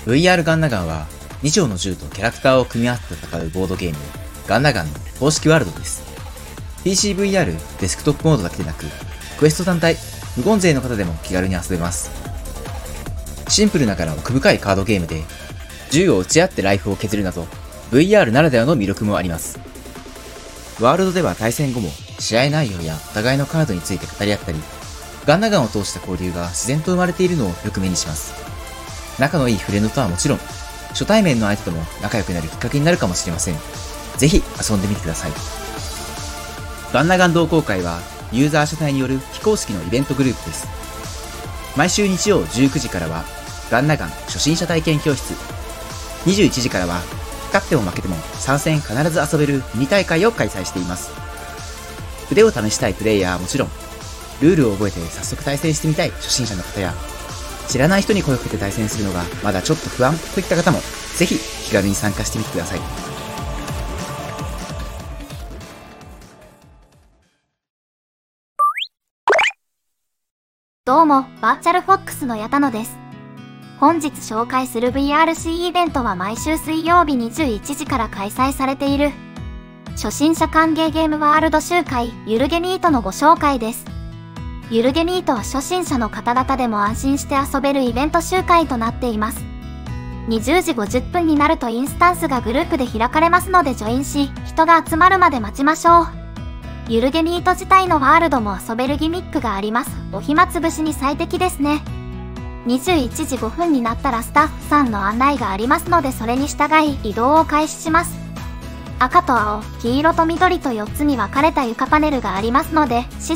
VR ガンナガンは2丁の銃とキャラクターを組み合わせて戦うボードゲームガンナガンの公式ワールドです。PCVR デスクトップモードだけでなく、クエスト単体、無言勢の方でも気軽に遊べます。シンプルながら奥深いカードゲームで、銃を撃ち合ってライフを削るなど、VR ならではの魅力もあります。ワールドでは対戦後も試合内容やお互いのカードについて語り合ったり、ガンナガンを通した交流が自然と生まれているのをよく目にします。仲のいいフレンドとはもちろん、初対面の相手とも仲良くなるきっかけになるかもしれません。ぜひ遊んでみてください。ガンナガン同好会はユーザー主体による非公式のイベントグループです。毎週日曜19時からはガンナガン初心者体験教室、21時からは勝っても負けても参戦必ず遊べるミニ大会を開催しています。腕を試したいプレイヤーはもちろん、ルールを覚えて早速対戦してみたい初心者の方や、知らない人に声をかけて対戦するのがまだちょっと不安といった方も、ぜひ気軽に参加してみてください。 どうも、バーチャルフォックスの矢田野です。本日紹介する VRC イベントは毎週水曜日21時から開催されている初心者歓迎ゲームワールド集会ゆるゲミートのご紹介です。ゆるゲミートは初心者の方々でも安心して遊べるイベント集会となっています。20時50分になるとインスタンスがグループで開かれますのでジョインし、人が集まるまで待ちましょう。ゆるゲミート自体のワールドも遊べるギミックがあります。お暇つぶしに最適ですね。21時5分になったらスタッフさんの案内がありますのでそれに従い移動を開始します。赤と青、黄色と緑と4つに分かれた床パネルがありますので指